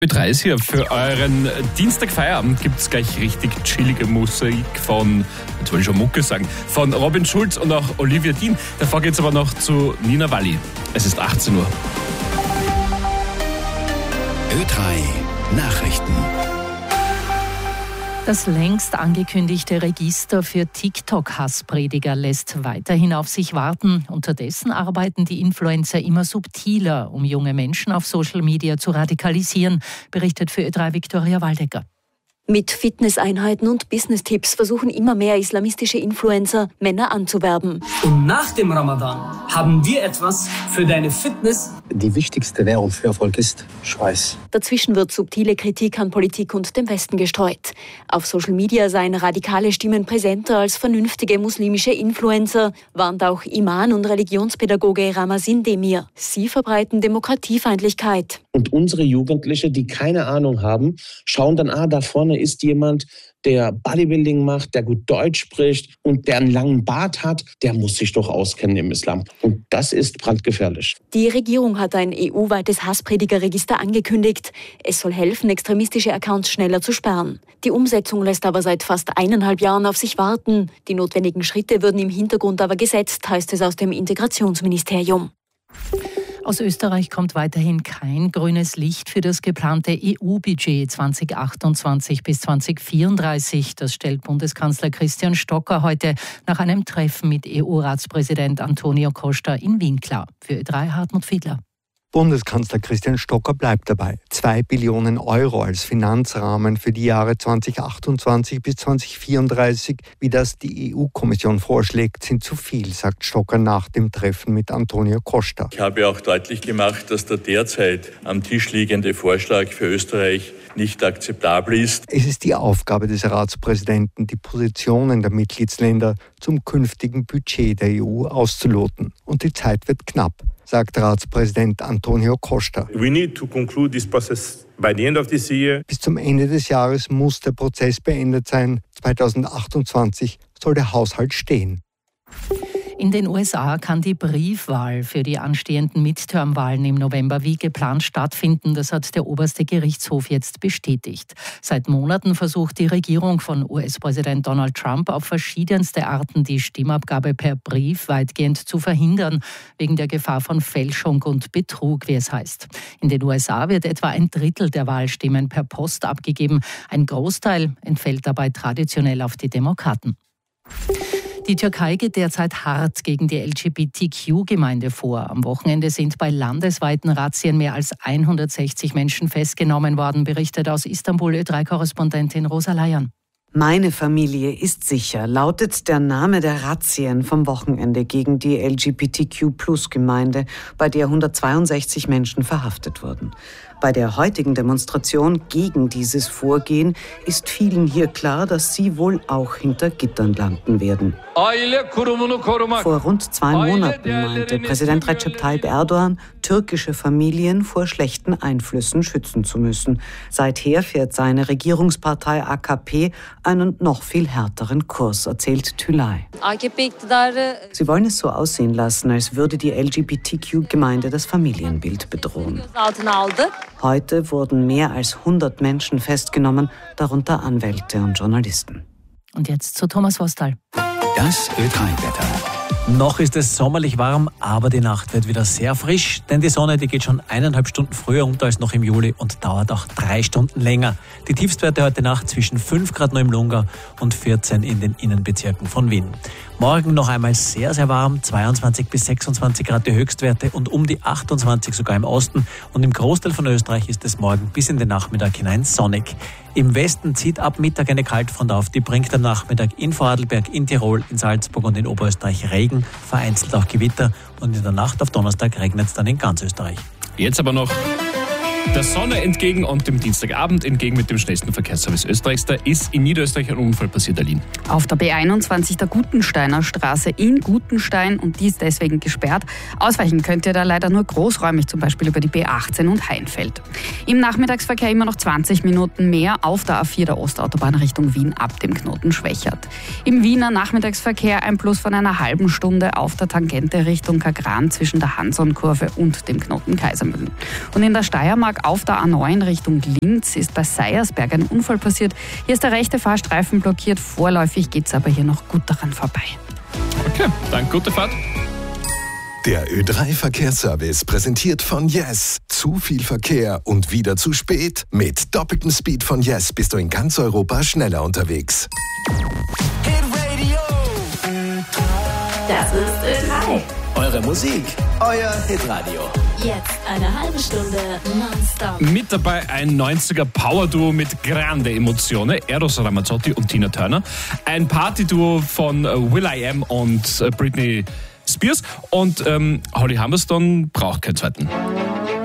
Ö3 ist hier. Für euren Dienstagfeierabend gibt es gleich richtig chillige Musik von, jetzt wollte ich schon Mucke sagen, von Robin Schulz und auch Olivia Dean. Davor geht es aber noch zu Nina Walli. Es ist 18 Uhr. Ö3 Nachrichten. Das längst angekündigte Register für TikTok-Hassprediger lässt weiterhin auf sich warten. Unterdessen arbeiten die Influencer immer subtiler, um junge Menschen auf Social Media zu radikalisieren, berichtet für Ö3 Viktoria Waldecker. Mit Fitnesseinheiten und Business-Tipps versuchen immer mehr islamistische Influencer, Männer anzuwerben. Und nach dem Ramadan haben wir etwas für deine Fitness. Die wichtigste Währung für Erfolg ist Schweiß. Dazwischen wird subtile Kritik an Politik und dem Westen gestreut. Auf Social Media seien radikale Stimmen präsenter als vernünftige muslimische Influencer, warnt auch Iman und Religionspädagoge Ramazin Demir. Sie verbreiten Demokratiefeindlichkeit. Und unsere Jugendliche, die keine Ahnung haben, schauen dann, da vorne ist jemand, der Bodybuilding macht, der gut Deutsch spricht und der einen langen Bart hat, der muss sich doch auskennen im Islam. Und das ist brandgefährlich. Die Regierung hat ein EU-weites Hasspredigerregister angekündigt. Es soll helfen, extremistische Accounts schneller zu sperren. Die Umsetzung lässt aber seit fast 1,5 Jahren auf sich warten. Die notwendigen Schritte würden im Hintergrund aber gesetzt, heißt es aus dem Integrationsministerium. Aus Österreich kommt weiterhin kein grünes Licht für das geplante EU-Budget 2028 bis 2034. Das stellt Bundeskanzler Christian Stocker heute nach einem Treffen mit EU-Ratspräsident Antonio Costa in Wien klar. Für Ö3 Hartmut Fiedler. Bundeskanzler Christian Stocker bleibt dabei. 2 Billionen Euro als Finanzrahmen für die Jahre 2028 bis 2034, wie das die EU-Kommission vorschlägt, sind zu viel, sagt Stocker nach dem Treffen mit Antonio Costa. Ich habe auch deutlich gemacht, dass der derzeit am Tisch liegende Vorschlag für Österreich nicht akzeptabel ist. Es ist die Aufgabe des Ratspräsidenten, die Positionen der Mitgliedsländer zum künftigen Budget der EU auszuloten. Und die Zeit wird knapp, sagt Ratspräsident Antonio Costa. We need to conclude this process by the end of this year. Bis zum Ende des Jahres muss der Prozess beendet sein. 2028 soll der Haushalt stehen. In den USA kann die Briefwahl für die anstehenden Midterm-Wahlen im November wie geplant stattfinden. Das hat der oberste Gerichtshof jetzt bestätigt. Seit Monaten versucht die Regierung von US-Präsident Donald Trump auf verschiedenste Arten die Stimmabgabe per Brief weitgehend zu verhindern, wegen der Gefahr von Fälschung und Betrug, wie es heißt. In den USA wird etwa 1/3 der Wahlstimmen per Post abgegeben. Ein Großteil entfällt dabei traditionell auf die Demokraten. Die Türkei geht derzeit hart gegen die LGBTQ-Gemeinde vor. Am Wochenende sind bei landesweiten Razzien mehr als 160 Menschen festgenommen worden, berichtet aus Istanbul Ö3-Korrespondentin Rosa Layan. Meine Familie ist sicher, lautet der Name der Razzien vom Wochenende gegen die LGBTQ-Plus-Gemeinde, bei der 162 Menschen verhaftet wurden. Bei der heutigen Demonstration gegen dieses Vorgehen ist vielen hier klar, dass sie wohl auch hinter Gittern landen werden. Vor rund 2 Monaten meinte Präsident Recep Tayyip Erdogan, türkische Familien vor schlechten Einflüssen schützen zu müssen. Seither fährt seine Regierungspartei AKP einen noch viel härteren Kurs, erzählt Tülay. Sie wollen es so aussehen lassen, als würde die LGBTQ-Gemeinde das Familienbild bedrohen. Heute wurden mehr als 100 Menschen festgenommen, darunter Anwälte und Journalisten. Und jetzt zu Thomas Vostal. Das Ö3-Wetter. Noch ist es sommerlich warm, aber die Nacht wird wieder sehr frisch, denn die Sonne, die geht schon 1,5 Stunden früher unter als noch im Juli und dauert auch 3 Stunden länger. Die Tiefstwerte heute Nacht zwischen 5 Grad nur im Lungau und 14 in den Innenbezirken von Wien. Morgen noch einmal sehr, sehr warm, 22 bis 26 Grad die Höchstwerte und um die 28 sogar im Osten. Und im Großteil von Österreich ist es morgen bis in den Nachmittag hinein sonnig. Im Westen zieht ab Mittag eine Kaltfront auf, die bringt am Nachmittag in Vorarlberg, in Tirol, in Salzburg und in Oberösterreich Regen, vereinzelt auch Gewitter und in der Nacht auf Donnerstag regnet es dann in ganz Österreich. Jetzt aber noch der Sonne entgegen und dem Dienstagabend entgegen mit dem schnellsten Verkehrsservice Österreichs. Da ist in Niederösterreich ein Unfall passiert, Aline. Auf der B21 der Gutensteiner Straße in Gutenstein und die ist deswegen gesperrt. Ausweichen könnt ihr da leider nur großräumig, zum Beispiel über die B18 und Heinfeld. Im Nachmittagsverkehr immer noch 20 Minuten mehr auf der A4 der Ostautobahn Richtung Wien ab dem Knoten Schwächert. Im Wiener Nachmittagsverkehr ein Plus von einer halben Stunde auf der Tangente Richtung Kagran zwischen der Hansonkurve und dem Knoten Kaisermühlen. Und in der Steiermark Mittag auf der A9 Richtung Linz ist bei Seiersberg ein Unfall passiert. Hier ist der rechte Fahrstreifen blockiert. Vorläufig geht es aber hier noch gut daran vorbei. Okay, dann gute Fahrt. Der Ö3-Verkehrsservice präsentiert von Yes. Zu viel Verkehr und wieder zu spät? Mit doppeltem Speed von Yes bist du in ganz Europa schneller unterwegs. Das ist Ö3. Eure Musik, euer Hitradio. Jetzt eine halbe Stunde nonstop. Mit dabei ein 90er Power-Duo mit grande Emotionen, Eros Ramazzotti und Tina Turner. Ein Party-Duo von will.i.am und Britney Spears. Und Holly Humberstone braucht keinen zweiten.